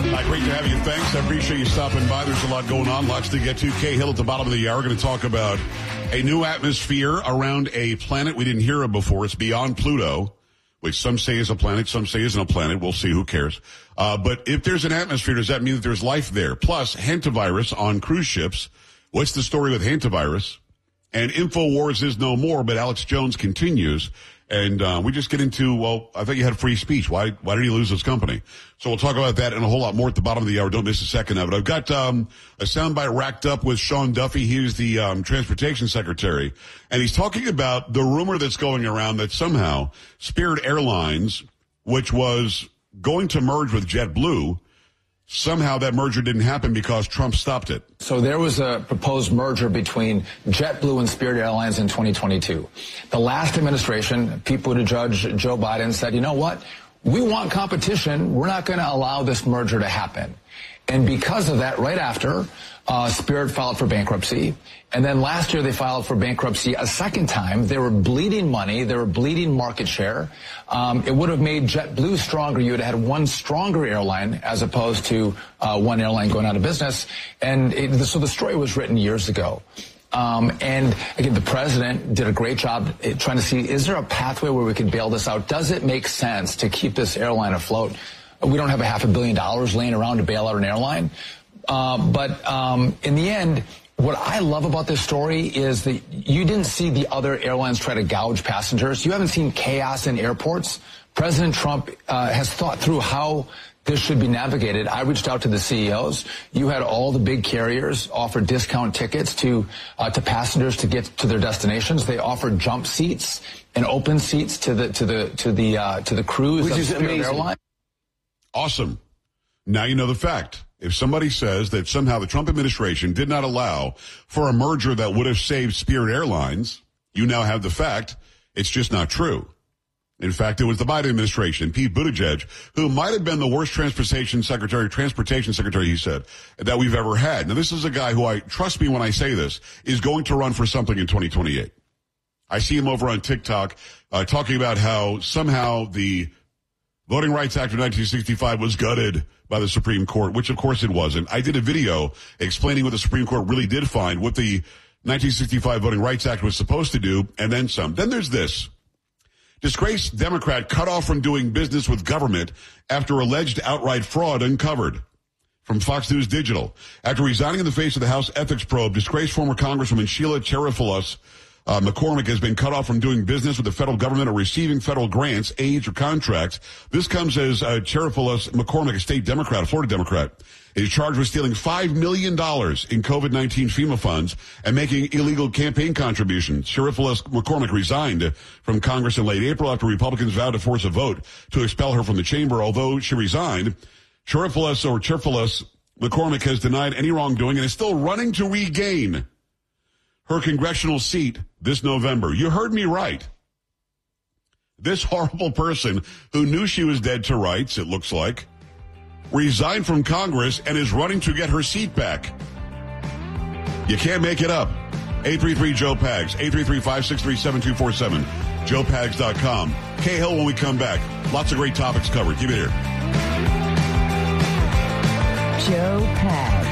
Great to have you. Thanks. I appreciate you stopping by. There's a lot going on, lots to get to. Kay Hill at the bottom of the hour. We're going to talk about a new atmosphere around a planet we didn't hear of before. It's beyond Pluto, which some say is a planet, some say isn't a planet. We'll see. Who cares? But if there's an atmosphere, does that mean that there's life there? Plus, hantavirus on cruise ships. What's the story with hantavirus? And InfoWars is no more, but Alex Jones continues. And we just get into, well, I thought you had free speech. Why did he lose his company? So we'll talk about that and a whole lot more at the bottom of the hour. Don't miss a second of it. I've got a soundbite racked up with Sean Duffy. He's the transportation secretary. And he's talking about the rumor that's going around that somehow Spirit Airlines, which was going to merge with JetBlue, somehow that merger didn't happen because Trump stopped it. So there was a proposed merger between JetBlue and Spirit Airlines in 2022. The last administration, people to judge Joe Biden said, you know what? We want competition. We're not going to allow this merger to happen. And because of that, right after, Spirit filed for bankruptcy. And then last year they filed for bankruptcy a second time. They were bleeding money. They were bleeding market share. It would have made JetBlue stronger. You would have had one stronger airline as opposed to one airline going out of business. And so the story was written years ago. And again, the president did a great job trying to see, is there a pathway where we could bail this out? Does it make sense to keep this airline afloat? We don't have $500 million laying around to bail out an airline. But in the end, what I love about this story is that you didn't see the other airlines try to gouge passengers. You haven't seen chaos in airports. President Trump has thought through how this should be navigated. I reached out to the CEOs. You had all the big carriers offer discount tickets to passengers to get to their destinations. They offered jump seats and open seats to the crews, which is amazing. Airline. Awesome. Now you know the fact. If somebody says that somehow the Trump administration did not allow for a merger that would have saved Spirit Airlines, you now have the fact. It's just not true. In fact, it was the Biden administration, Pete Buttigieg, who might have been the worst transportation secretary, he said, that we've ever had. Now, this is a guy who, trust me when I say this, is going to run for something in 2028. I see him over on TikTok talking about how somehow the Voting Rights Act of 1965 was gutted by the Supreme Court, which of course it wasn't. I did a video explaining what the Supreme Court really did find, what the 1965 Voting Rights Act was supposed to do, and then some. Then there's this. Disgraced Democrat cut off from doing business with government after alleged outright fraud uncovered. From Fox News Digital. After resigning in the face of the House ethics probe, disgraced former Congresswoman Sheila Chertoff McCormick has been cut off from doing business with the federal government or receiving federal grants, aids, or contracts. This comes as Chertoff McCormick, a state Democrat, a Florida Democrat, is charged with stealing $5 million in COVID-19 FEMA funds and making illegal campaign contributions. Chertoff McCormick resigned from Congress in late April after Republicans vowed to force a vote to expel her from the chamber. Although she resigned, Chertoff McCormick has denied any wrongdoing and is still running to regain her congressional seat this November. You heard me right. This horrible person who knew she was dead to rights, it looks like, resigned from Congress and is running to get her seat back. You can't make it up. 833-JOE-PAGS, 833-563-7247, joepags.com. Kay Hill when we come back. Lots of great topics covered. Keep it here. Joe Pags.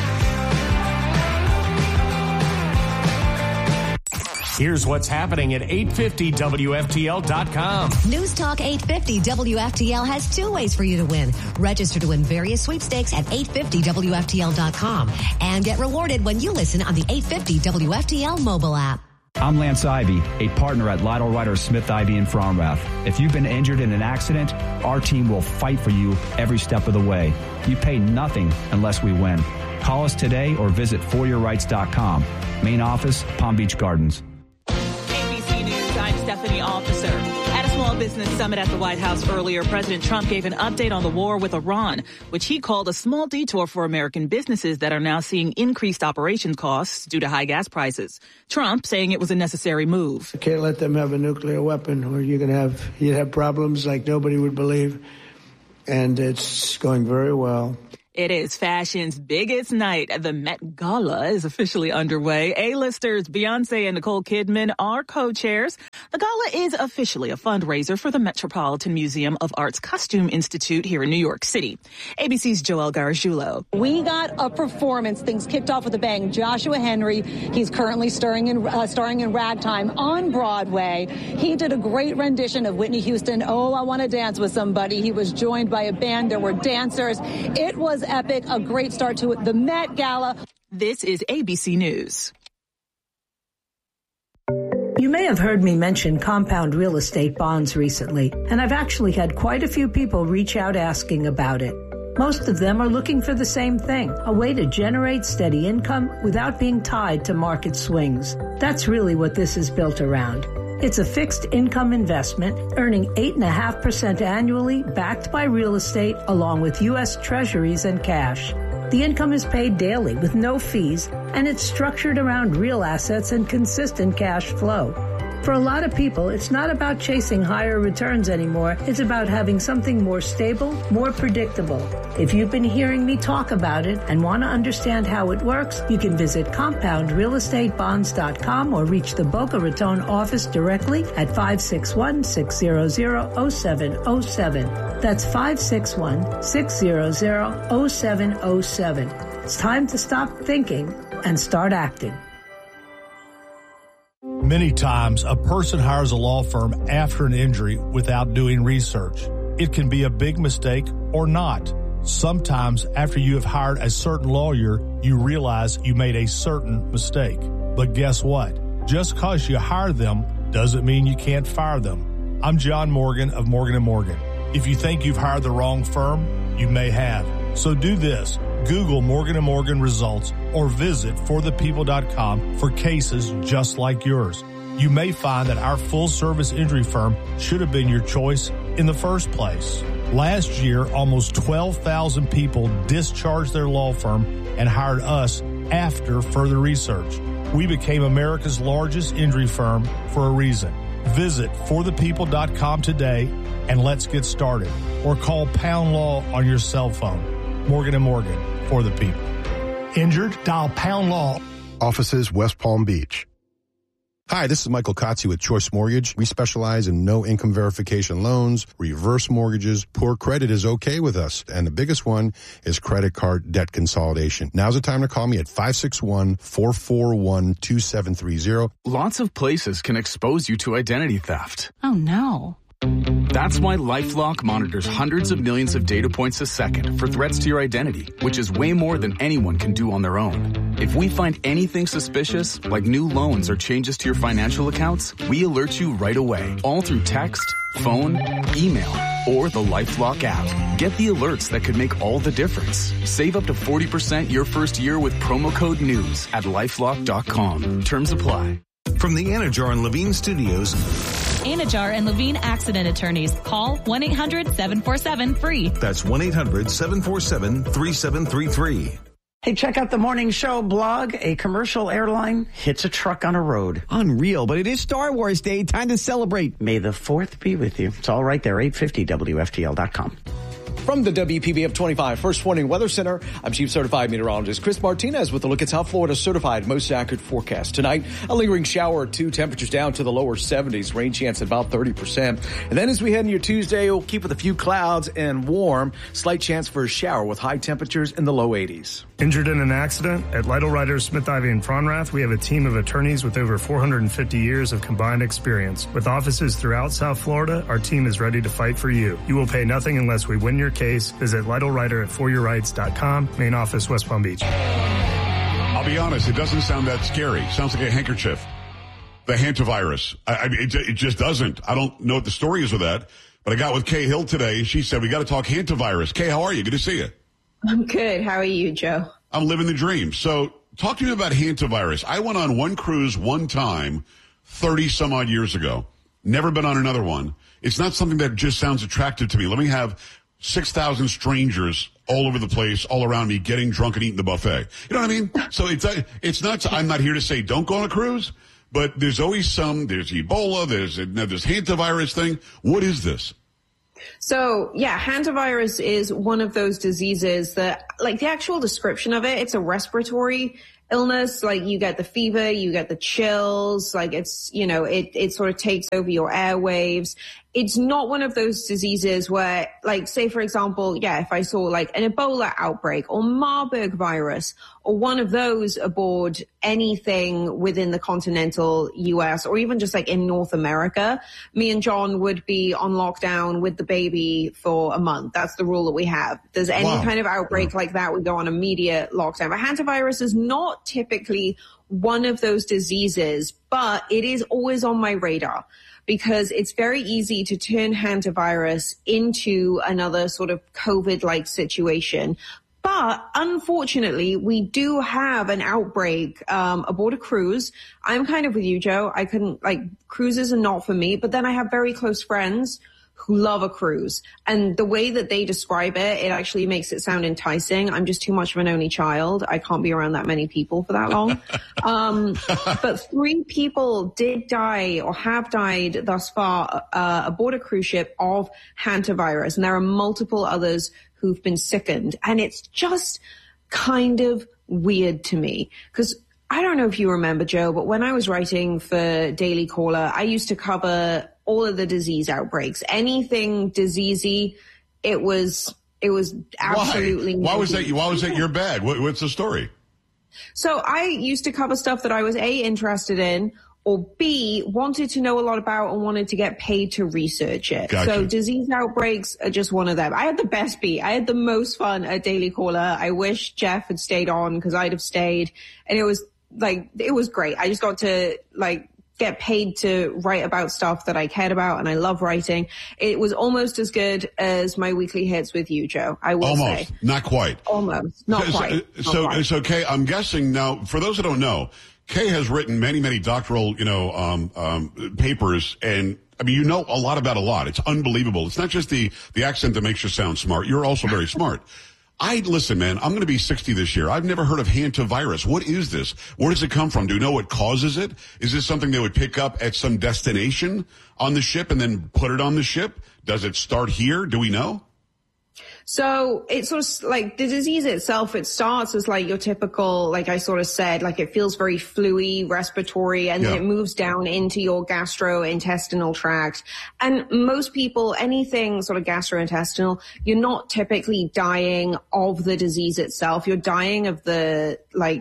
Here's what's happening at 850WFTL.com. News Talk 850 WFTL has two ways for you to win. Register to win various sweepstakes at 850WFTL.com and get rewarded when you listen on the 850 WFTL mobile app. I'm Lance Ivy, a partner at Lytle Ryder Smith Ivy in Fromrath. If you've been injured in an accident, our team will fight for you every step of the way. You pay nothing unless we win. Call us today or visit foryourrights.com. Main office, Palm Beach Gardens. I'm Stephanie Officer. At a small business summit at the White House earlier, President Trump gave an update on the war with Iran, which he called a small detour for American businesses that are now seeing increased operations costs due to high gas prices. Trump saying it was a necessary move. You can't let them have a nuclear weapon or you'd have problems like nobody would believe. And it's going very well. It is fashion's biggest night. The Met Gala is officially underway. A-listers Beyonce and Nicole Kidman are co-chairs. The gala is officially a fundraiser for the Metropolitan Museum of Art's Costume Institute here in New York City. ABC's Joelle Gargiulo. We got a performance. Things kicked off with a bang. Joshua Henry, he's currently starring in Ragtime on Broadway. He did a great rendition of Whitney Houston, Oh, I Want to Dance with Somebody. He was joined by a band. There were dancers. It was epic, a great start to the Met Gala. This is ABC News. You may have heard me mention compound real estate bonds recently, and I've actually had quite a few people reach out asking about it. Most of them are looking for the same thing, a way to generate steady income without being tied to market swings. That's really what this is built around. It's a fixed income investment earning 8.5% annually, backed by real estate along with U.S. Treasuries and cash. The income is paid daily with no fees, and it's structured around real assets and consistent cash flow. For a lot of people, it's not about chasing higher returns anymore. It's about having something more stable, more predictable. If you've been hearing me talk about it and want to understand how it works, you can visit compoundrealestatebonds.com or reach the Boca Raton office directly at 561-600-0707. That's 561-600-0707. It's time to stop thinking and start acting. Many times, a person hires a law firm after an injury without doing research. It can be a big mistake or not. Sometimes, after you have hired a certain lawyer, you realize you made a certain mistake. But guess what? Just because you hired them doesn't mean you can't fire them. I'm John Morgan of Morgan & Morgan. If you think you've hired the wrong firm, you may have. So do this. Google Morgan & Morgan results or visit forthepeople.com for cases just like yours. You may find that our full-service injury firm should have been your choice in the first place. Last year, almost 12,000 people discharged their law firm and hired us after further research. We became America's largest injury firm for a reason. Visit forthepeople.com today and let's get started. Or call Pound Law on your cell phone. Morgan & Morgan, for the people. Injured? Dial Pound Law. Offices, West Palm Beach. Hi, this is Michael Kotze with Choice Mortgage. We specialize in no income verification loans, reverse mortgages. Poor credit is okay with us. And the biggest one is credit card debt consolidation. Now's the time to call me at 561-441-2730. Lots of places can expose you to identity theft. Oh, no. That's why LifeLock monitors hundreds of millions of data points a second for threats to your identity, which is way more than anyone can do on their own. If we find anything suspicious, like new loans or changes to your financial accounts, we alert you right away, all through text, phone, email, or the LifeLock app. Get the alerts that could make all the difference. Save up to 40% your first year with promo code NEWS at LifeLock.com. Terms apply. From the Anajar and Levine Studios, Anajar and Levine Accident Attorneys. Call 1-800-747-FREE. That's 1-800-747-3733. Hey, check out the morning show blog. A commercial airline hits a truck on a road. Unreal, but it is Star Wars Day. Time to celebrate. May the 4th be with you. It's all right there, 850WFTL.com. From the WPBF 25 First Warning Weather Center, I'm Chief Certified Meteorologist Chris Martinez with a look at South Florida's certified most accurate forecast. Tonight, a lingering shower or two, temperatures down to the lower 70s, rain chance at about 30%. And then as we head into your Tuesday, we'll keep with a few clouds and warm, slight chance for a shower with high temperatures in the low 80s. Injured in an accident? At Lytle Writers, Smith, Ivy, and Fronrath, we have a team of attorneys with over 450 years of combined experience. With offices throughout South Florida, our team is ready to fight for you. You will pay nothing unless we win your case. Visit Lytle-Writer at foryourrights.com. Main office, West Palm Beach. I'll be honest, it doesn't sound that scary. Sounds like a handkerchief. The hantavirus. I mean, it just doesn't. I don't know what the story is with that, but I got with Kay Hill today. She said, we got to talk hantavirus. Kay, how are you? Good to see you. I'm good. How are you, Joe? I'm living the dream. So talk to me about hantavirus. I went on one cruise one time 30 some odd years ago. Never been on another one. It's not something that just sounds attractive to me. Let me have 6,000 strangers all over the place, all around me, getting drunk and eating the buffet. You know what I mean? So it's not, I'm not here to say don't go on a cruise, but there's always there's Ebola, there's hantavirus thing. What is this? So, yeah, hantavirus is one of those diseases that, like, the actual description of it, it's a respiratory illness. Like, you get the fever, you get the chills, like, it's, you know, it sort of takes over your airwaves. It's not one of those diseases where, like, say, for example, if I saw like an Ebola outbreak or Marburg virus or one of those aboard anything within the continental US or even just like in North America, me and John would be on lockdown with the baby for a month. That's the rule that we have. If there's any kind of outbreak like that, we go on immediate lockdown. But hantavirus is not typically one of those diseases, but it is always on my radar, because it's very easy to turn hantavirus into another sort of COVID-like situation. But unfortunately, we do have an outbreak aboard a cruise. I'm kind of with you, Joe. Cruises are not for me, but then I have very close friends who love a cruise. And the way that they describe it, it actually makes it sound enticing. I'm just too much of an only child. I can't be around that many people for that long. But 3 people did die or have died thus far aboard a cruise ship of hantavirus. And there are multiple others who've been sickened. And it's just kind of weird to me, because I don't know if you remember, Joe, but when I was writing for Daily Caller, I used to cover all of the disease outbreaks. Anything diseasey, it was absolutely. Why was that your bag? What's the story? So I used to cover stuff that I was A, interested in, or B, wanted to know a lot about and wanted to get paid to research it. Gotcha. So disease outbreaks are just one of them. I had the best beat. I had the most fun at Daily Caller. I wish Jeff had stayed on, because I'd have stayed. And it was great. I just got to get paid to write about stuff that I cared about, and I love writing. It was almost as good as my weekly hits with you, Joe. I will say. Not quite. Almost. Not quite. So Kay, I'm guessing now, for those that don't know, Kay has written many, many doctoral, papers, and I mean, you know a lot about a lot. It's unbelievable. It's not just the accent that makes you sound smart. You're also very smart. Listen, man, I'm going to be 60 this year. I've never heard of hantavirus. What is this? Where does it come from? Do you know what causes it? Is this something they would pick up at some destination on the ship and then put it on the ship? Does it start here? Do we know? So it's sort of like the disease itself, it starts as like your typical, like I sort of said, like it feels very flu-y, respiratory, and then it moves down into your gastrointestinal tract. And most people, anything sort of gastrointestinal, you're not typically dying of the disease itself. You're dying of the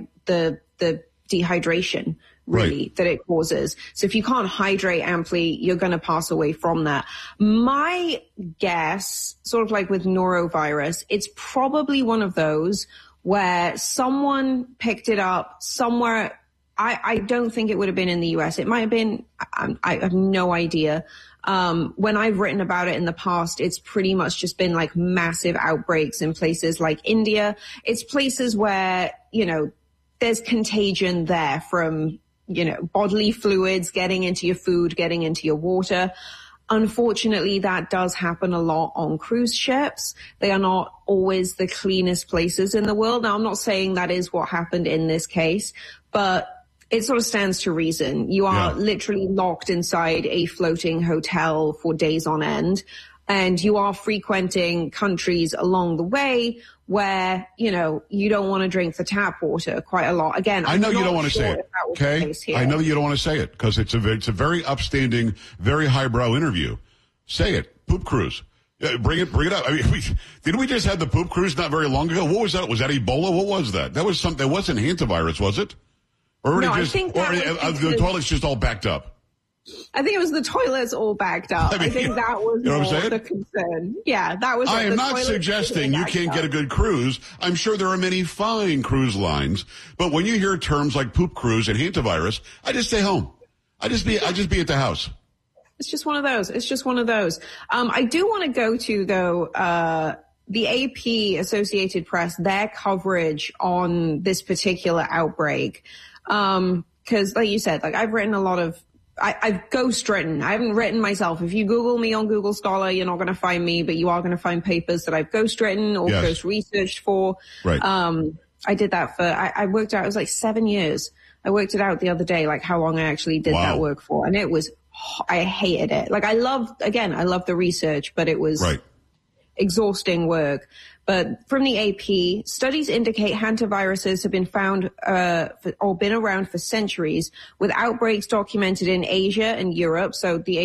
dehydration, really, that it causes. So if you can't hydrate amply, you're going to pass away from that. My guess, sort of like with norovirus, it's probably one of those where someone picked it up somewhere. I don't think it would have been in the US. It might have been, I have no idea. When I've written about it in the past, it's pretty much just been like massive outbreaks in places like India. It's places where, there's contagion there from, bodily fluids getting into your food, getting into your water. Unfortunately, that does happen a lot on cruise ships. They are not always the cleanest places in the world. Now, I'm not saying that is what happened in this case, but it sort of stands to reason. You are literally locked inside a floating hotel for days on end, and you are frequenting countries along the way where, you don't want to drink the tap water quite a lot. Again, I know you don't want to say it, okay? I know you don't want to say it because it's a very upstanding, very highbrow interview. Say it. Poop cruise. Bring it up. I mean, didn't we just have the poop cruise not very long ago? What was that? Was that Ebola? What was that? That was something. That wasn't hantavirus, was it? Or no, I think the toilet's just all backed up. I think it was the toilets all backed up. I think that was more the concern. Yeah, that was. I am not suggesting you can't get a good cruise. I'm sure there are many fine cruise lines, but when you hear terms like poop cruise and hantavirus, I just stay home. I just be at the house. It's just one of those. I do want to go to though. The AP, Associated Press, their coverage on this particular outbreak. Cause like you said, I've written a lot of, I've ghostwritten. I haven't written myself. If you Google me on Google Scholar, you're not going to find me, but you are going to find papers that I've ghostwritten or ghost researched for. Right. I did that for, I worked out, it was like 7 years. I worked it out the other day, like how long I actually did that work for. And it was I hated it. Like I love the research, but it was exhausting work. But from the AP, studies indicate hantaviruses have been found or been around for centuries, with outbreaks documented in Asia and Europe. So the